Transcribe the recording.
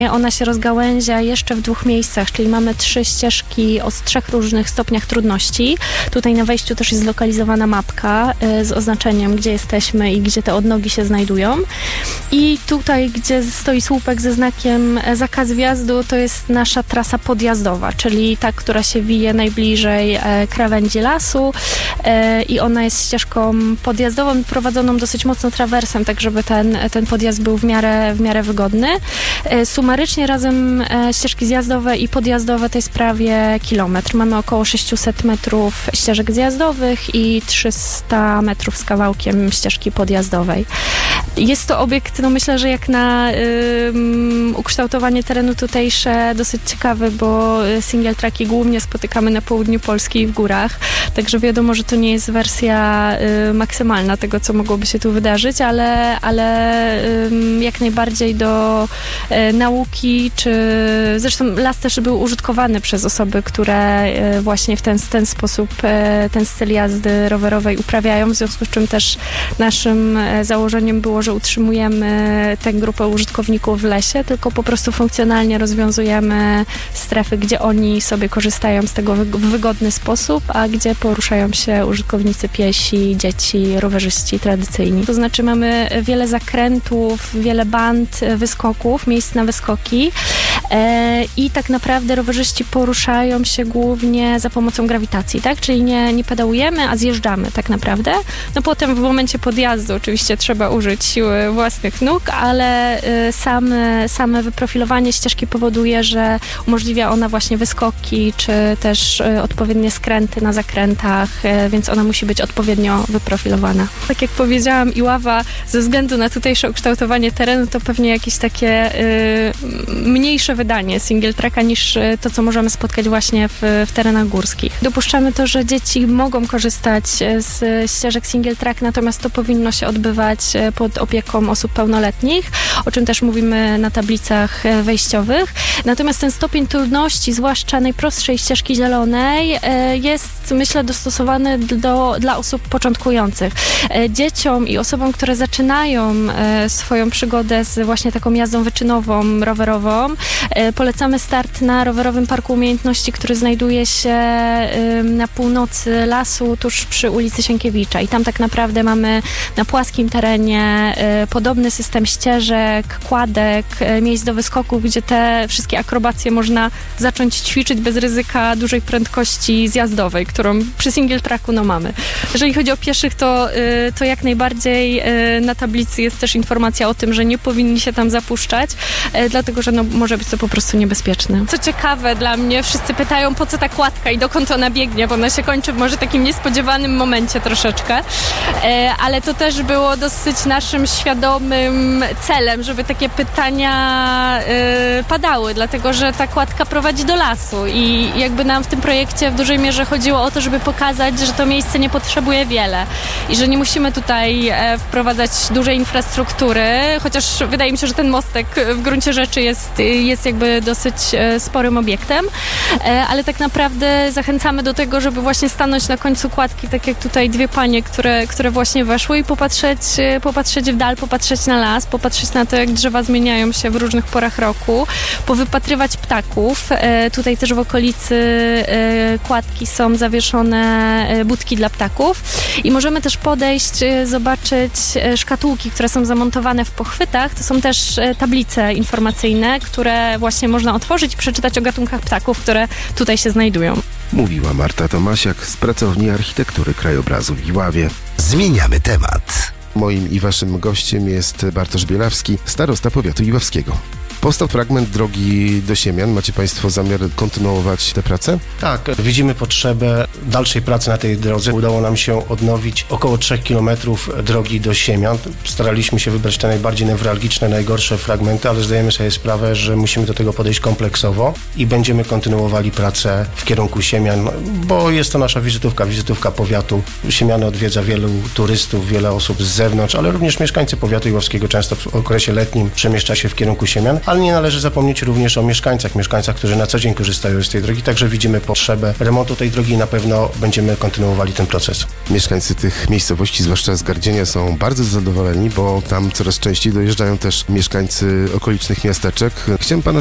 Ona się rozgałęzia jeszcze w 2 miejscach, czyli mamy 3 ścieżki o 3 różnych stopniach trudności. Tutaj na wejściu też jest zlokalizowana mapka z oznaczeniem, gdzie jesteśmy i gdzie te odnogi się znajdują. I tutaj, gdzie stoi słupek ze znakiem zakaz wjazdu, to jest nasza trasa podjazdowa, czyli ta, która się wije najbliżej krawędzi lasu i ona jest ścieżką podjazdową, prowadzoną dosyć mocno trawersem, tak żeby ten podjazd był w miarę wygodny. Sumarycznie razem ścieżki zjazdowe i podjazdowe to jest prawie kilometr. Mamy około 600 metrów ścieżek zjazdowych i 300 metrów z kawałkiem ścieżki podjazdowej. Jest to obiekt, no myślę, że jak na ukształtowanie terenu tutejsze dosyć ciekawy, bo single tracki głównie spotykamy na południu Polski i w górach, także wiadomo, że to nie jest wersja maksymalna tego, co mogłoby się tu wydarzyć, ale jak najbardziej do nauki, czy zresztą las też był użytkowany przez osoby, które właśnie w ten sposób ten styl jazdy rowerowej uprawiają, w związku z czym też naszym założeniem było, że utrzymujemy tę grupę użytkowników w lesie, tylko po prostu funkcjonalnie rozwiązujemy strefy, gdzie oni sobie korzystają z tego w wygodny sposób, a gdzie poruszają się użytkownicy piesi, dzieci, rowerzyści tradycyjni. To znaczy mamy wiele zakrętów, wiele band wyskoków, miejsc na wyskoki i tak naprawdę rowerzyści poruszają się głównie za pomocą grawitacji, tak? Czyli nie pedałujemy, a zjeżdżamy tak naprawdę. No potem w momencie podjazdu oczywiście trzeba użyć siły własnych nóg, ale same wyprofilowanie ścieżki powoduje, że umożliwia ona właśnie wyskoki, czy też odpowiednie skręty na zakrętach, więc ona musi być odpowiednio wyprofilowana. Tak jak powiedziałam, Iława ze względu na tutejsze ukształtowanie terenu to pewnie jakieś takie mniejsze wydanie single tracka niż to, co możemy spotkać właśnie w terenach górskich. Dopuszczamy to, że dzieci mogą korzystać z ścieżek single track, natomiast to powinno się odbywać pod opieką osób pełnoletnich, o czym też mówimy na tablicach wejściowych. Natomiast ten stopień trudności, zwłaszcza najprostszej ścieżki zielonej, jest, myślę, dostosowany dla osób początkujących. Dzieciom i osobom, które zaczynają swoją przygodę z właśnie taką jazdą wyczynową, rowerową, polecamy start na rowerowym parku umiejętności, który znajduje się na północy lasu, tuż przy ulicy Sienkiewicza. I tam tak naprawdę mamy na płaskim terenie podobny system ścieżek, kładek, miejsc do wyskoków, gdzie te wszystkie akrobacje można zacząć ćwiczyć bez ryzyka dużej prędkości zjazdowej, którą przy single tracku mamy. Jeżeli chodzi o pieszych, to jak najbardziej na tablicy jest też informacja o tym, że nie powinni się tam zapuszczać, dlatego że może być to po prostu niebezpieczne. Co ciekawe dla mnie, wszyscy pytają, po co ta kładka i dokąd ona biegnie, bo ona się kończy w może takim niespodziewanym momencie troszeczkę, ale to też było dosyć naszym świadomym celem, żeby takie pytania padały, dlatego że ta kładka prowadzi do lasu i jakby nam w tym projekcie w dużej mierze chodziło o to, żeby pokazać, że to miejsce nie potrzebuje wiele i że nie musimy tutaj wprowadzać dużej infrastruktury, chociaż wydaje mi się, że ten mostek w gruncie rzeczy jest jakby dosyć sporym obiektem, ale tak naprawdę zachęcamy do tego, żeby właśnie stanąć na końcu kładki, tak jak tutaj 2 panie, które właśnie weszły i popatrzeć w dal, popatrzeć na las, popatrzeć na to, jak drzewa zmieniają się w różnych porach roku, powypatrywać ptaków. Tutaj też w okolicy kładki są zawieszone budki dla ptaków i możemy też podejść, zobaczyć szkatułki, które są zamontowane w pochwytach. To są też tablice informacyjne, które właśnie można otworzyć i przeczytać o gatunkach ptaków, które tutaj się znajdują. Mówiła Marta Tomasiak z pracowni architektury krajobrazu w Iławie. Zmieniamy temat. Moim i waszym gościem jest Bartosz Bielawski, starosta powiatu iławskiego. Powstał fragment drogi do Siemian. Macie państwo zamiar kontynuować tę pracę? Tak, widzimy potrzebę dalszej pracy na tej drodze. Udało nam się odnowić około 3 km drogi do Siemian. Staraliśmy się wybrać te najbardziej newralgiczne, najgorsze fragmenty, ale zdajemy sobie sprawę, że musimy do tego podejść kompleksowo i będziemy kontynuowali pracę w kierunku Siemian, bo jest to nasza wizytówka powiatu. Siemiany odwiedza wielu turystów, wiele osób z zewnątrz, ale również mieszkańcy powiatu iławskiego często w okresie letnim przemieszcza się w kierunku Siemian, ale nie należy zapomnieć również o mieszkańcach, którzy na co dzień korzystają z tej drogi, także widzimy potrzebę remontu tej drogi i na pewno będziemy kontynuowali ten proces. Mieszkańcy tych miejscowości, zwłaszcza z Gardzienia, są bardzo zadowoleni, bo tam coraz częściej dojeżdżają też mieszkańcy okolicznych miasteczek. Chciałem pana